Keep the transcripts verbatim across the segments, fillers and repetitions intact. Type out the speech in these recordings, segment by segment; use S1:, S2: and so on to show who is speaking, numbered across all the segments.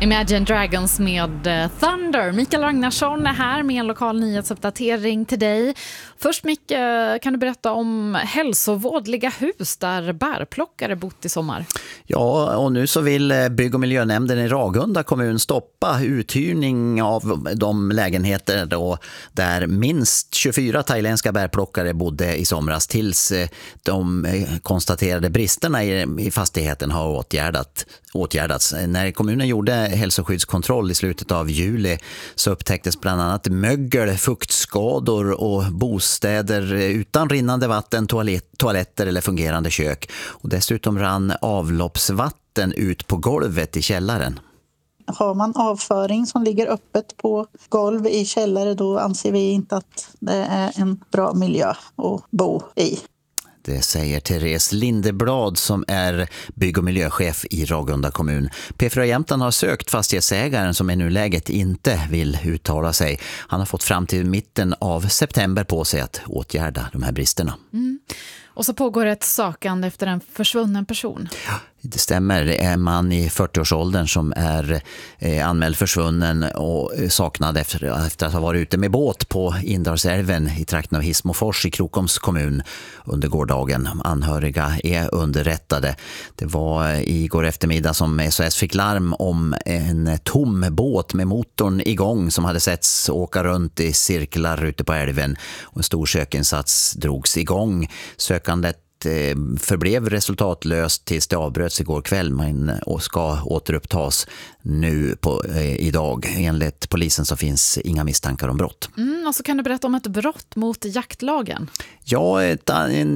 S1: Imagine Dragons med uh, Thunder. Mikael Ragnarsson är här med en lokal nyhetsuppdatering till dig. Först Micke, kan du berätta om hälsovådliga hus där bärplockare bott i sommar?
S2: Ja, och nu så vill bygg- och miljönämnden i Ragunda kommun stoppa uthyrning av de lägenheter då där minst tjugofyra thailändska bärplockare bodde i somras tills de konstaterade bristerna i fastigheten har åtgärdat, åtgärdats. När kommunen gjorde hälsoskyddskontroll i slutet av juli så upptäcktes bland annat mögel, fuktskador och bostäder utan rinnande vatten, toalett, toaletter eller fungerande kök. Och dessutom rann avloppsvatten ut på golvet i källaren.
S3: Har man avföring som ligger öppet på golv i källare, då anser vi inte att det är en bra miljö att bo i.
S2: Det säger Therese Lindeblad som är bygg- och miljöchef i Ragunda kommun. P fyra Jämtland har sökt fastighetsägaren som i nuläget inte vill uttala sig. Han har fått fram till mitten av september på sig att åtgärda de här bristerna.
S1: Mm. Och så pågår ett sökande efter en försvunnen person.
S2: Ja, det stämmer. Det är en man i fyrtioårsåldern som är eh, anmäld försvunnen och saknad efter, efter att ha varit ute med båt på Indalsälven i trakten av Hismofors i Krokoms kommun under gårdagen. Anhöriga är underrättade. Det var igår eftermiddag som S O S fick larm om en tom båt med motorn igång som hade setts åka runt i cirklar ute på älven. Och en stor sökinsats drogs igång. Sökandet förblev resultatlöst tills det avbröts igår kväll men och ska återupptas nu på, eh, idag. Enligt polisen så finns inga misstankar om brott.
S1: Mm, och så kan du berätta om ett brott mot jaktlagen.
S2: Ja, ett, en,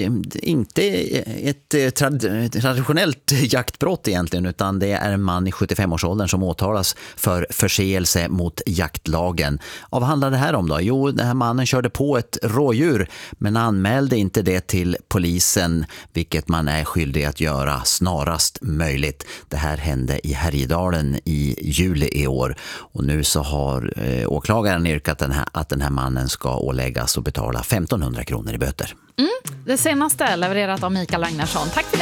S2: inte ett trad, traditionellt jaktbrott egentligen, utan det är en man i sjuttiofemårsåldern som åtalas för förseelse mot jaktlagen. Och vad handlar det här om då? Jo, den här mannen körde på ett rådjur men anmälde inte det till polisen, vilket man är skyldig att göra snarast möjligt. Det här hände i Härjedalen i juli i år och nu så har eh, åklagaren yrkat den här, att den här mannen ska åläggas och betala femtonhundra kronor i böter.
S1: Mm, det senaste levererat av Mikael Ragnarsson. Tack för